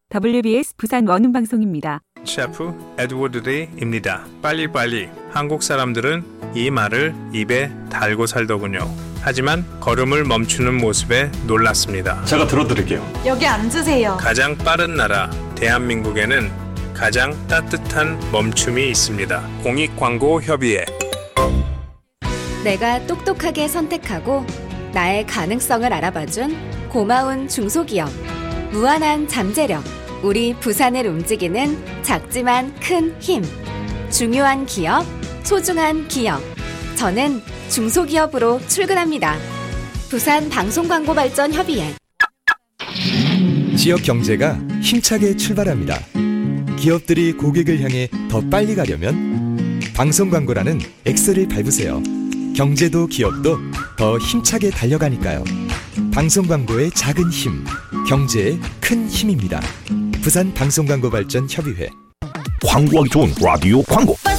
WBS 부산 원음방송입니다. 셰프 에드워드 리입니다. 빨리빨리. 한국 사람들은 이 말을 입에 달고 살더군요. 하지만 걸음을 멈추는 모습에 놀랐습니다. 제가 들어드릴게요. 여기 앉으세요. 가장 빠른 나라 대한민국에는 가장 따뜻한 멈춤이 있습니다. 공익광고협의회. 내가 똑똑하게 선택하고 나의 가능성을 알아봐준 고마운 중소기업, 무한한 잠재력, 우리 부산을 움직이는 작지만 큰 힘. 중요한 기업, 소중한 기업. 저는 중소기업으로 출근합니다. 부산 방송광고발전협의회. 지역 경제가 힘차게 출발합니다. 기업들이 고객을 향해 더 빨리 가려면 방송광고라는 X를 밟으세요. 경제도 기업도 더 힘차게 달려가니까요. 방송광고의 작은 힘, 경제의 큰 힘입니다. 부산 방송광고발전협의회. 광고하기 좋은 라디오 광고.